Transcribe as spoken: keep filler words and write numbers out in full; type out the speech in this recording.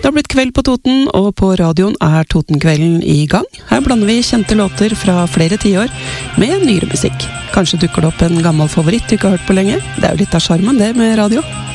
Det har blitt kveld på Toten, og på radioen er Totenkvelden i gang. Her blander vi kjente låter fra flere tiår med nyere musikk. Kanskje dukker det opp en gammel favoritt du ikke har hørt på lenge. Det er jo litt av charmen det med radio.